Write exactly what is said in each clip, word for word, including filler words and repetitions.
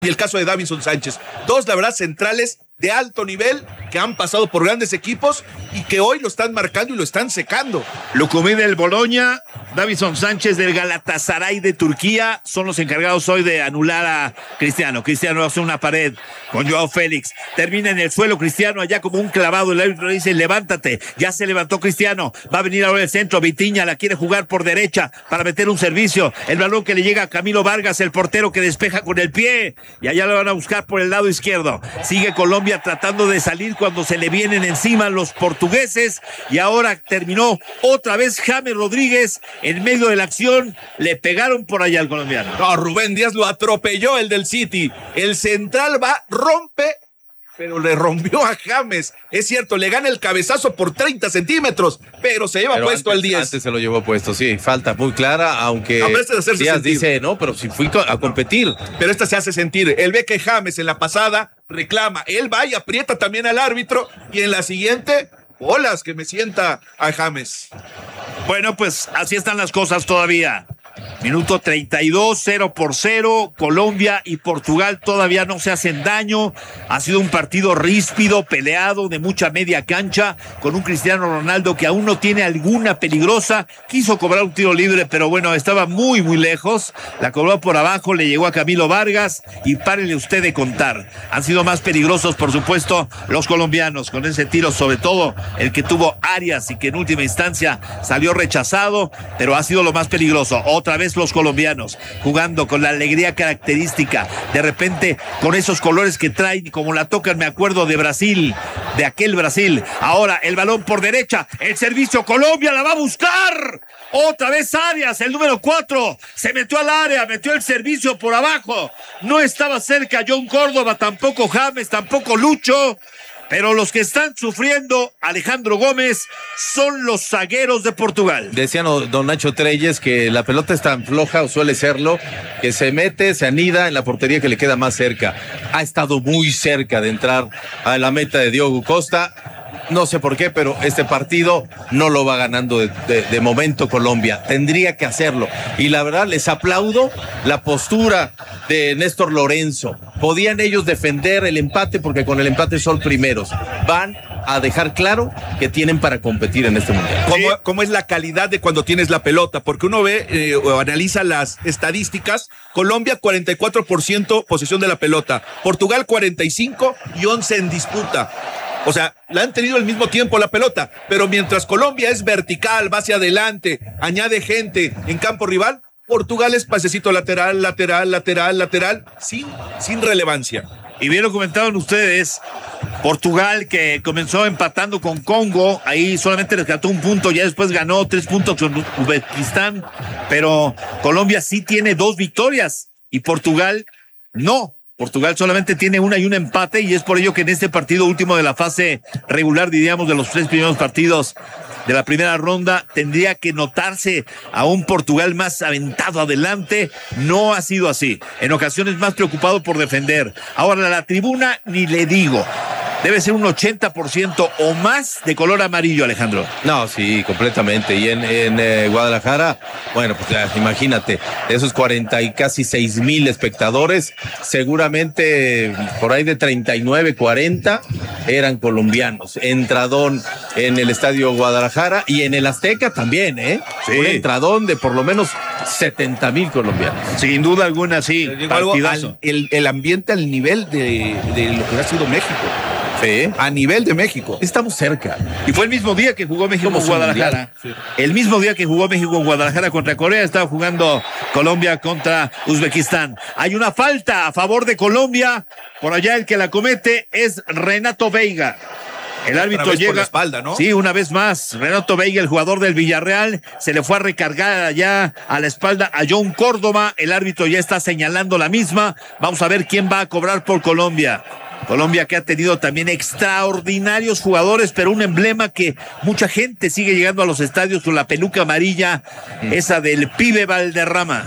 y el caso de Davinson Sánchez. Dos, la verdad, centrales de alto nivel que han pasado por grandes equipos y que hoy lo están marcando y lo están secando. Lucumí del Bologna, Davinson Sánchez del Galatasaray de Turquía son los encargados hoy de anular a Cristiano. Cristiano hace una pared con Joao Félix. Termina en el suelo Cristiano allá como un clavado. El árbitro dice, levántate. Ya se levantó Cristiano. Va a venir ahora el centro. Vitinha la quiere jugar por derecha para meter un servicio. El balón que le llega a Camilo Vargas, el portero que despeja con el pie. Y allá lo van a buscar por el lado izquierdo. Sigue Colombia tratando de salir cuando se le vienen encima los portugueses. Y ahora terminó otra vez James Rodríguez en medio de la acción. Le pegaron por allá al colombiano. No, Rubén Díaz lo atropelló, el del City. El central va, rompe, pero le rompió a James. Es cierto, le gana el cabezazo por treinta centímetros, pero se lleva pero puesto antes, el diez. Antes se lo llevó puesto, sí, falta muy clara, aunque no, Díaz sentir. dice, no, pero si fui a competir. Pero esta se hace sentir. Él ve que James en la pasada reclama, él va y aprieta también al árbitro, y en la siguiente, bolas que me sienta a James. Bueno, pues así están las cosas todavía. Minuto treinta y dos, cero por cero. Colombia y Portugal todavía no se hacen daño. Ha sido un partido ríspido, peleado, de mucha media cancha, con un Cristiano Ronaldo que aún no tiene alguna peligrosa. Quiso cobrar un tiro libre, pero bueno, estaba muy, muy lejos. La cobró por abajo, le llegó a Camilo Vargas y párenle usted de contar. Han sido más peligrosos, por supuesto, los colombianos, con ese tiro, sobre todo el que tuvo Arias y que en última instancia salió rechazado, pero ha sido lo más peligroso. Otra vez los colombianos jugando con la alegría característica, de repente con esos colores que traen, como la tocan, me acuerdo de Brasil, de aquel Brasil. Ahora el balón por derecha, el servicio, Colombia la va a buscar. Otra vez Arias, el número cuatro, se metió al área, metió el servicio por abajo. No estaba cerca John Córdoba, tampoco James, tampoco Lucho. Pero los que están sufriendo, Alejandro Gómez, son los zagueros de Portugal. Decía don Nacho Treyes que la pelota es tan floja, o suele serlo, que se mete, se anida en la portería que le queda más cerca. Ha estado muy cerca de entrar a la meta de Diogo Costa. No sé por qué, pero este partido no lo va ganando de, de, de momento Colombia. Tendría que hacerlo. Y la verdad, les aplaudo la postura de Néstor Lorenzo. Podían ellos defender el empate porque con el empate son primeros. Van a dejar claro que tienen para competir en este mundial. ¿Cómo, cómo es la calidad de cuando tienes la pelota? Porque uno ve eh, o analiza las estadísticas. Colombia, cuarenta y cuatro por ciento posesión de la pelota. Portugal, cuarenta y cinco y once en disputa. O sea, la han tenido al mismo tiempo la pelota, pero mientras Colombia es vertical, va hacia adelante, añade gente en campo rival, Portugal es pasecito lateral, lateral, lateral, lateral, sin, sin relevancia. Y bien lo comentaban ustedes, Portugal que comenzó empatando con Congo, ahí solamente rescató un punto, ya después ganó tres puntos con Uzbekistán, pero Colombia sí tiene dos victorias y Portugal no. Portugal solamente tiene una y un empate y es por ello que en este partido último de la fase regular, diríamos, de los tres primeros partidos de la primera ronda, tendría que notarse a un Portugal más aventado adelante. No ha sido así. En ocasiones más preocupado por defender. Ahora la tribuna ni le digo. Debe ser un ochenta por ciento o más de color amarillo, Alejandro. No, sí, completamente. Y en, en eh, Guadalajara, bueno, pues ya, imagínate, esos cuarenta y casi seis mil espectadores, seguramente por ahí de treinta y nueve, cuarenta eran colombianos. Entradón en el estadio Guadalajara y en el Azteca también, ¿eh? Sí. Un entradón de por lo menos setenta mil colombianos. Sin duda alguna, sí. Algo al, el, el ambiente al nivel de, de lo que ha sido México. Sí. A nivel de México. Estamos cerca. Y fue el mismo día que jugó México en Guadalajara. Sí. El mismo día que jugó México en Guadalajara contra Corea, estaba jugando Colombia contra Uzbekistán. Hay una falta a favor de Colombia. Por allá el que la comete es Renato Veiga. El árbitro llega. Por la espalda, ¿no? Sí, una vez más. Renato Veiga, el jugador del Villarreal, se le fue a recargar allá a la espalda a John Córdoba. El árbitro ya está señalando la misma. Vamos a ver quién va a cobrar por Colombia. Colombia que ha tenido también extraordinarios jugadores, pero un emblema que mucha gente sigue llegando a los estadios con la peluca amarilla, mm. esa del pibe Valderrama.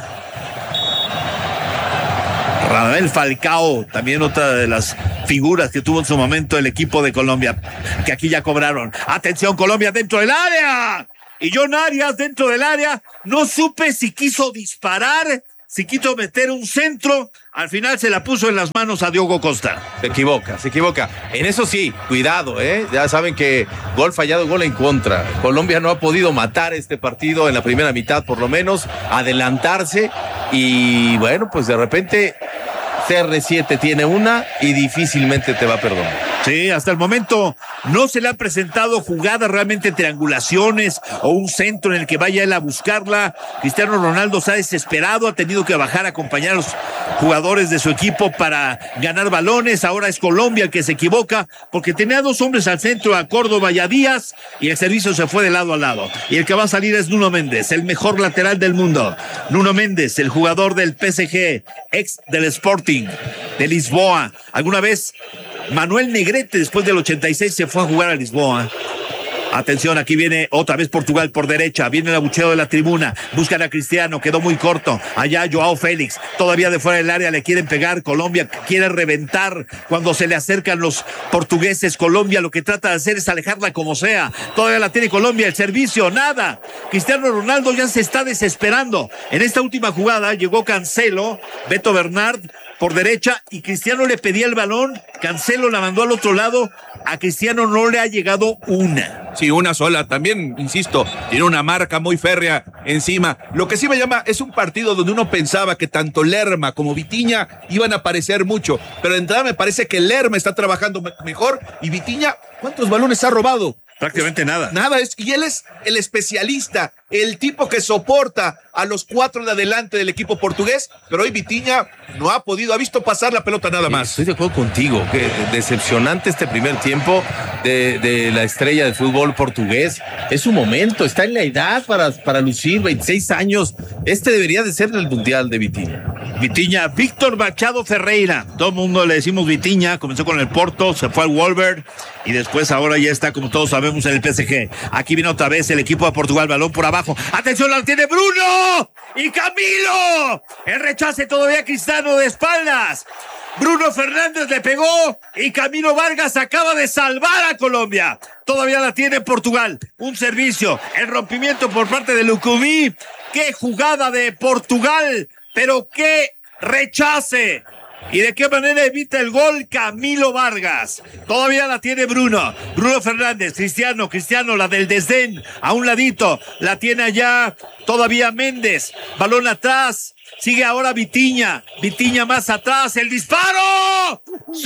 Radamel Falcao, también otra de las figuras que tuvo en su momento el equipo de Colombia, que aquí ya cobraron. Atención, Colombia dentro del área. Y John Arias dentro del área. No supe si quiso disparar, si quiso meter un centro, al final se la puso en las manos a Diogo Costa. Se equivoca, se equivoca. En eso sí, cuidado, ¿eh? Ya saben que gol fallado, gol en contra. Colombia no ha podido matar este partido en la primera mitad, por lo menos, adelantarse. Y bueno, pues de repente C R siete tiene una y difícilmente te va a perdonar. Sí, hasta el momento no se le han presentado jugadas realmente, triangulaciones o un centro en el que vaya él a buscarla. Cristiano Ronaldo se ha desesperado, ha tenido que bajar a acompañar a los jugadores de su equipo para ganar balones. Ahora es Colombia el que se equivoca porque tenía dos hombres al centro, a Córdoba y a Díaz, y el servicio se fue de lado a lado. Y el que va a salir es Nuno Méndez, el mejor lateral del mundo. Nuno Méndez, el jugador del P S G, ex del Sporting de Lisboa. Alguna vez Manuel Negrete, después del ochenta y seis, se fue a jugar a Lisboa. Atención, aquí viene otra vez Portugal por derecha, viene el abucheo de la tribuna, buscan a Cristiano, quedó muy corto, allá Joao Félix, todavía de fuera del área le quieren pegar, Colombia quiere reventar cuando se le acercan los portugueses. Colombia lo que trata de hacer es alejarla como sea, todavía la tiene Colombia, el servicio, nada. Cristiano Ronaldo ya se está desesperando. En esta última jugada llegó Cancelo, Beto Bernard por derecha y Cristiano le pedía el balón, Cancelo la mandó al otro lado, a Cristiano no le ha llegado una. Sí, una sola. También, insisto, tiene una marca muy férrea encima. Lo que sí me llama es un partido donde uno pensaba que tanto Lerma como Vitinha iban a aparecer mucho, pero de entrada me parece que Lerma está trabajando mejor y Vitinha, ¿cuántos balones ha robado? Prácticamente es, nada. Nada, es, y él es el especialista, el tipo que soporta a los cuatro de adelante del equipo portugués, pero hoy Vitinha no ha podido, ha visto pasar la pelota nada más. Estoy de acuerdo contigo, que decepcionante este primer tiempo de, de la estrella del fútbol portugués. Es su momento, está en la edad para, para lucir, veintiséis años. Este debería de ser el mundial de Vitinha. Vitinha, Víctor Machado Ferreira, todo el mundo le decimos Vitinha, comenzó con el Porto, se fue al Wolverhampton y después ahora ya está, como todos sabemos, en el P S G. Aquí viene otra vez el equipo de Portugal, balón por abajo, atención, la tiene Bruno y Camilo, el rechace todavía Cristiano de espaldas, Bruno Fernández le pegó y Camilo Vargas acaba de salvar a Colombia. Todavía la tiene Portugal, un servicio, el rompimiento por parte de Lucumí. Qué jugada de Portugal, pero qué rechace. ¿Y de qué manera evita el gol Camilo Vargas? Todavía la tiene Bruno. Bruno Fernández, Cristiano, Cristiano, la del desdén, a un ladito. La tiene allá todavía Méndez. Balón atrás. Sigue ahora Vitinha. Vitinha más atrás. ¡El disparo!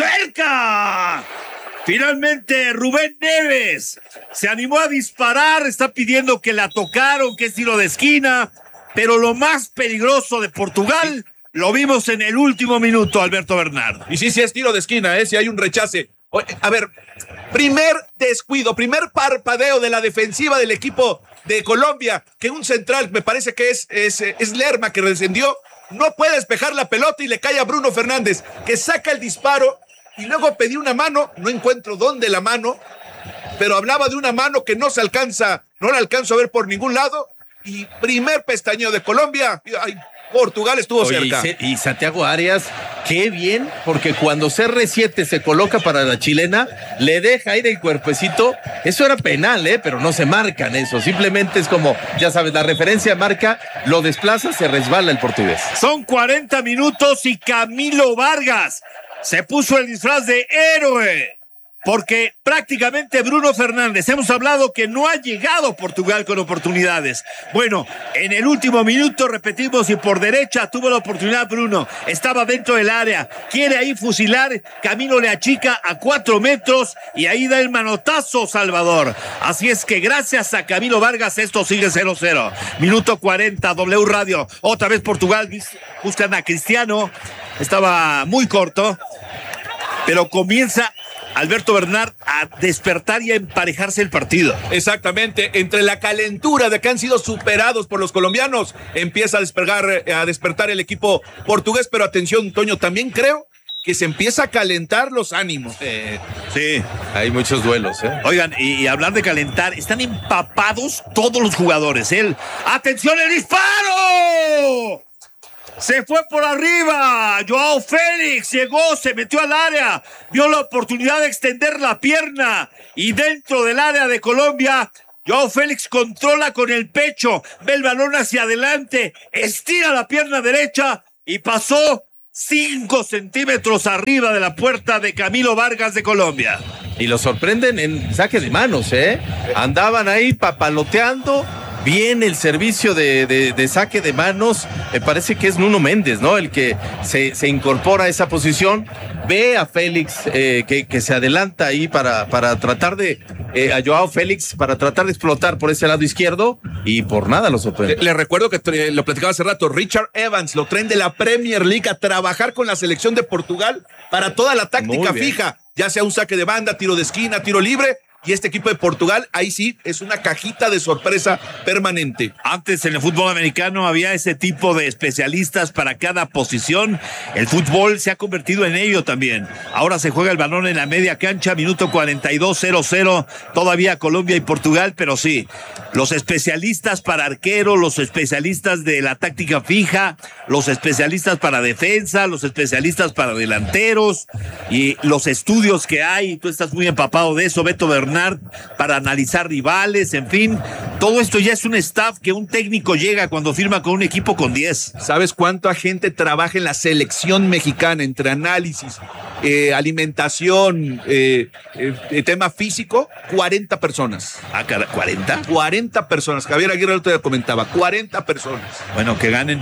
¡Cerca! Finalmente Rubén Neves se animó a disparar. Está pidiendo que la tocaron, que es tiro de esquina. Pero lo más peligroso de Portugal lo vimos en el último minuto, Alberto Bernardo. Y sí, sí es tiro de esquina, ¿eh? Si hay un rechace. Oye, a ver, primer descuido, primer parpadeo de la defensiva del equipo de Colombia, que un central, me parece que es, es, es Lerma que descendió, no puede despejar la pelota y le cae a Bruno Fernández, que saca el disparo y luego pedí una mano, no encuentro dónde la mano, pero hablaba de una mano que no se alcanza, no la alcanzo a ver por ningún lado, y primer pestañeo de Colombia. Ay, Portugal estuvo Oye, cerca. Y, y Santiago Arias, qué bien, porque cuando C R siete se coloca para la chilena, le deja ir el cuerpecito. Eso era penal, ¿eh? Pero no se marcan eso. Simplemente es como, ya sabes, la referencia marca, lo desplaza, se resbala el portugués. Son cuarenta minutos y Camilo Vargas se puso el disfraz de héroe. Porque prácticamente Bruno Fernández, hemos hablado que no ha llegado Portugal con oportunidades. Bueno, en el último minuto, repetimos, y por derecha tuvo la oportunidad Bruno. Estaba dentro del área, quiere ahí fusilar, Camilo le achica a cuatro metros y ahí da el manotazo Salvador. Así es que gracias a Camilo Vargas esto sigue cero cero. Minuto cuarenta, W Radio. Otra vez Portugal, buscan a Cristiano. Estaba muy corto, pero comienza Alberto Bernard a despertar y a emparejarse el partido. Exactamente, entre la calentura de que han sido superados por los colombianos, empieza a despertar, a despertar el equipo portugués, pero atención, Toño, también creo que se empieza a calentar los ánimos. Eh, sí. Hay muchos duelos, ¿eh? Oigan, y, y hablar de calentar, están empapados todos los jugadores. Él, ¡atención, el disparo! Se fue por arriba, Joao Félix llegó, se metió al área, vio la oportunidad de extender la pierna y dentro del área de Colombia, Joao Félix controla con el pecho, ve el balón hacia adelante, estira la pierna derecha y pasó cinco centímetros arriba de la puerta de Camilo Vargas de Colombia. Y lo sorprenden en saque de manos, ¿eh? Andaban ahí papaloteando. Bien el servicio de, de, de saque de manos. Me parece que es Nuno Méndez, ¿no? El que se, se incorpora a esa posición. Ve a Félix eh, que, que se adelanta ahí para, para tratar de, eh, a Joao Félix, para tratar de explotar por ese lado izquierdo y por nada lo sorprende. Le, le recuerdo que eh, lo platicaba hace rato, Richard Evans lo traen de la Premier League a trabajar con la selección de Portugal para toda la táctica fija, ya sea un saque de banda, tiro de esquina, tiro libre. Y este equipo de Portugal, ahí sí, es una cajita de sorpresa permanente. Antes en el fútbol americano había ese tipo de especialistas para cada posición. El fútbol se ha convertido en ello también. Ahora se juega el balón en la media cancha, minuto cuarenta y dos, cero cero. Todavía Colombia y Portugal, pero sí, los especialistas para arquero, los especialistas de la táctica fija, los especialistas para defensa, los especialistas para delanteros y los estudios que hay. Tú estás muy empapado de eso, Beto Bernal, para analizar rivales, en fin, todo esto ya es un staff que un técnico llega cuando firma con un equipo con diez. ¿Sabes cuánta gente trabaja en la selección mexicana entre análisis, eh, alimentación, eh, eh, tema físico? cuarenta personas. Ah, ¿cuarenta? cuarenta personas. Javier Aguirre te comentaba, cuarenta personas. Bueno, que ganen.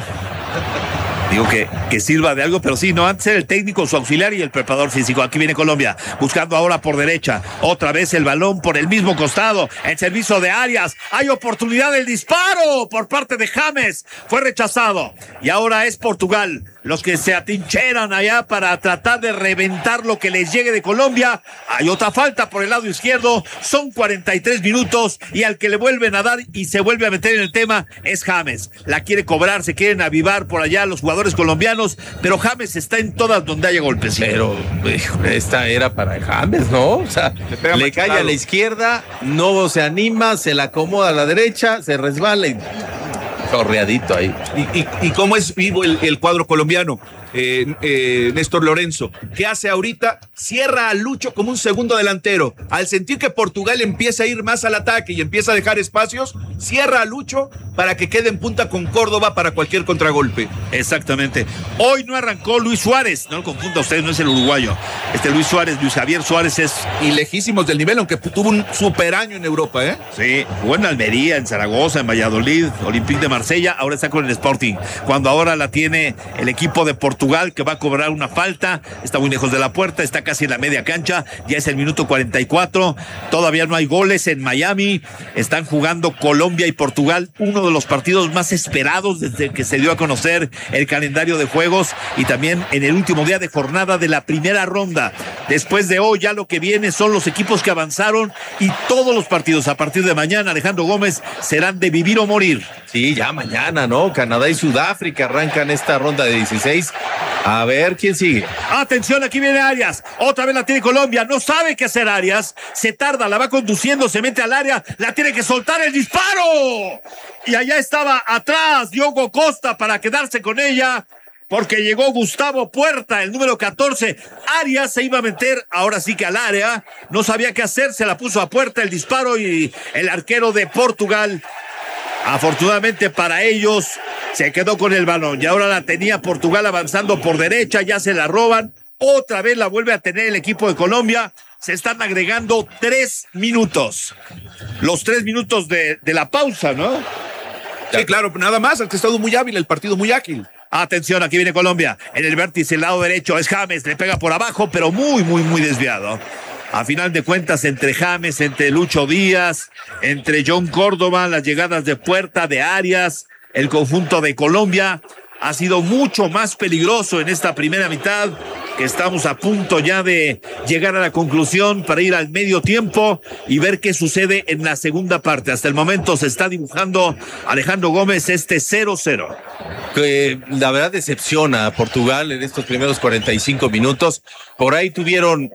Digo que, que sirva de algo, pero sí, no, antes era el técnico, su auxiliar y el preparador físico. Aquí viene Colombia, buscando ahora por derecha. Otra vez el balón por el mismo costado. El servicio de Arias. Hay oportunidad del disparo por parte de James. Fue rechazado. Y ahora es Portugal los que se atincheran allá para tratar de reventar lo que les llegue de Colombia. Hay otra falta por el lado izquierdo. Son cuarenta y tres minutos y al que le vuelven a dar y se vuelve a meter en el tema es James. La quiere cobrar, se quieren avivar por allá los jugadores colombianos, pero James está en todas donde haya golpes. Pero hijo, esta era para James, ¿no? O sea, le, le cae a la izquierda, no se anima, se la acomoda a la derecha, se resbala y chorreadito ahí. ¿Y, y, y cómo es vivo el, el cuadro colombiano? Eh, eh, Néstor Lorenzo, ¿qué hace ahorita? Cierra a Lucho como un segundo delantero. Al sentir que Portugal empieza a ir más al ataque y empieza a dejar espacios, cierra a Lucho para que quede en punta con Córdoba para cualquier contragolpe. Exactamente. Hoy no arrancó Luis Suárez, no lo confunda usted, no es el uruguayo. Este Luis Suárez, Luis Javier Suárez es... Y lejísimos del nivel, aunque tuvo un super año en Europa, ¿eh? Sí, jugó en Almería, en Zaragoza, en Valladolid, Olympique de Marsella, ahora está con el Sporting. Cuando ahora la tiene el equipo de Portugal, que va a cobrar una falta, está muy lejos de la puerta, está casi en la media cancha, ya es el minuto cuarenta y cuatro, todavía no hay goles en Miami, están jugando Colombia y Portugal, uno de los partidos más esperados desde que se dio a conocer el calendario de juegos y también en el último día de jornada de la primera ronda. Después de hoy ya lo que viene son los equipos que avanzaron y todos los partidos a partir de mañana, Alejandro Gómez, serán de vivir o morir. Sí, ya mañana, ¿no? Canadá y Sudáfrica arrancan esta ronda de dieciséis. A ver quién sigue. Atención, aquí viene Arias. Otra vez la tiene Colombia. No sabe qué hacer Arias. Se tarda, la va conduciendo, se mete al área. La tiene que soltar el disparo. Y allá estaba atrás Diogo Costa para quedarse con ella. Porque llegó Gustavo Puerta, el número catorce. Arias se iba a meter, ahora sí que al área. No sabía qué hacer, se la puso a Puerta el disparo y el arquero de Portugal, afortunadamente para ellos, se quedó con el balón. Y ahora la tenía Portugal avanzando por derecha, ya se la roban. Otra vez la vuelve a tener el equipo de Colombia. Se están agregando tres minutos. Los tres minutos de, de la pausa, ¿no? Sí, claro, nada más. Ha estado muy hábil, el partido muy ágil. Atención, aquí viene Colombia. En el vértice, el lado derecho es James. Le pega por abajo, pero muy, muy, muy desviado. A final de cuentas, entre James, entre Lucho Díaz, entre John Córdoba, las llegadas de Puerta, de Arias, el conjunto de Colombia ha sido mucho más peligroso en esta primera mitad, que estamos a punto ya de llegar a la conclusión para ir al medio tiempo y ver qué sucede en la segunda parte. Hasta el momento se está dibujando, Alejandro Gómez, este cero cero. Que la verdad decepciona a Portugal en estos primeros cuarenta y cinco minutos. Por ahí tuvieron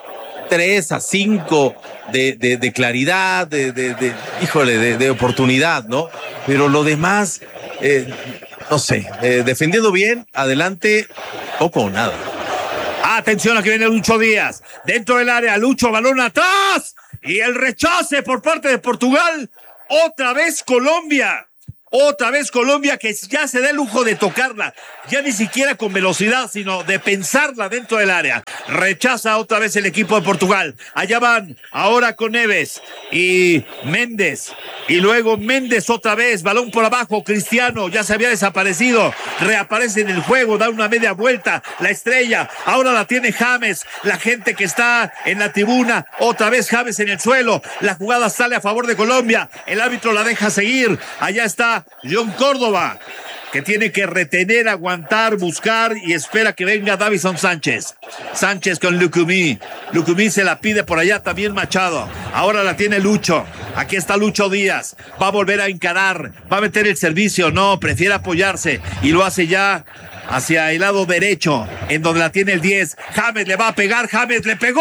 tres a cinco de, de, de claridad, de, de, de híjole, de, de oportunidad, ¿no? Pero lo demás, eh, no sé, eh, defendiendo bien, adelante, poco o nada. Atención, aquí viene Lucho Díaz, dentro del área, Lucho, balón atrás, Y el rechace por parte de Portugal. Otra vez Colombia. Otra vez Colombia que ya se da el lujo de tocarla, ya ni siquiera con velocidad, sino de pensarla dentro del área. Rechaza otra vez el equipo de Portugal. Allá van, ahora con Neves y Méndez. Y luego Méndez otra vez, balón por abajo, Cristiano, ya se había desaparecido. Reaparece en el juego, da una media vuelta, la estrella. Ahora la tiene James, la gente que está en la tribuna. Otra vez James en el suelo. La jugada sale a favor de Colombia. El árbitro la deja seguir. Allá está John Córdoba, que tiene que retener, aguantar, buscar y espera que venga Davison Sánchez. Sánchez con Lucumí. Lucumí se la pide por allá también Machado. Ahora la tiene Lucho. Aquí está Lucho Díaz. Va a volver a encarar. Va a meter el servicio. No, prefiere apoyarse y lo hace ya hacia el lado derecho, en donde la tiene el diez. James le va a pegar. James le pegó.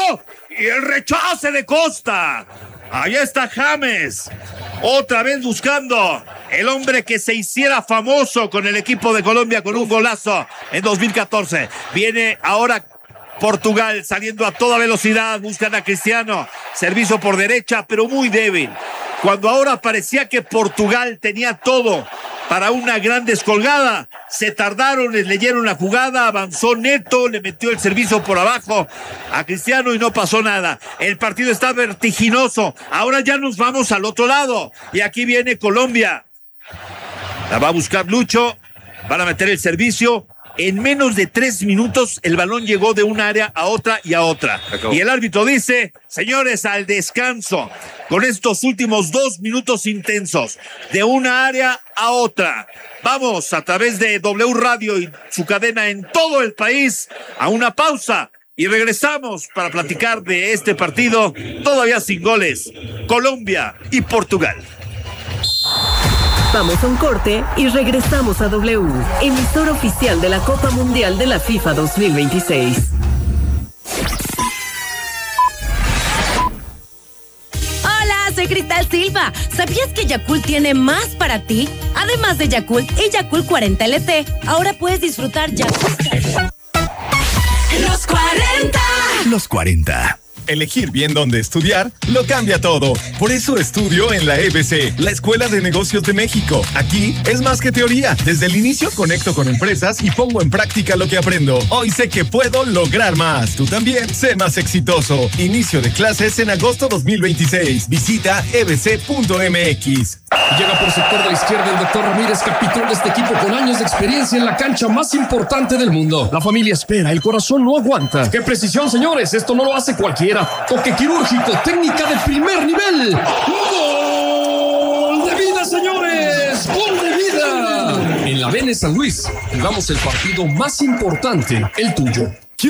Y el rechace de Costa. Ahí está James. Otra vez buscando el hombre que se hiciera famoso con el equipo de Colombia con un golazo en dos mil catorce. Viene ahora Portugal saliendo a toda velocidad. Buscan a Cristiano. Servicio por derecha, pero muy débil. Cuando ahora parecía que Portugal tenía todo para una gran descolgada, se tardaron, les leyeron la jugada, avanzó Neto, le metió el servicio por abajo a Cristiano y no pasó nada. El partido está vertiginoso. Ahora ya nos vamos al otro lado. Y aquí viene Colombia. La va a buscar Lucho. Van a meter el servicio. En menos de tres minutos el balón llegó de una área a otra y a otra. Y el árbitro dice, señores, al descanso. Con estos últimos dos minutos intensos, de una área a otra. Vamos a través de W Radio y su cadena en todo el país a una pausa. Y regresamos para platicar de este partido todavía sin goles. Colombia y Portugal. Vamos a un corte y regresamos a W, emisor oficial de la Copa Mundial de la FIFA dos mil veintiséis. Hola, soy Cristal Silva. ¿Sabías que Yakult tiene más para ti? Además de Yakult y Yakult cuarenta L T, ahora puedes disfrutar Yakult. Los cuarenta. Los cuarenta. Elegir bien dónde estudiar lo cambia todo. Por eso estudio en la E B C, la Escuela de Negocios de México. Aquí es más que teoría. Desde el inicio conecto con empresas y pongo en práctica lo que aprendo. Hoy sé que puedo lograr más. Tú también, sé más exitoso. Inicio de clases en agosto dos mil veintiséis. Visita e b c punto m x. Llega por sector de la izquierda el doctor Ramírez, capitán de este equipo con años de experiencia en la cancha más importante del mundo. La familia espera, el corazón no aguanta. ¡Qué precisión, señores! Esto no lo hace cualquiera. Toque quirúrgico, técnica de primer nivel. ¡Gol de vida, señores! ¡Gol de vida! En la Vene San Luis, jugamos el partido más importante, el tuyo.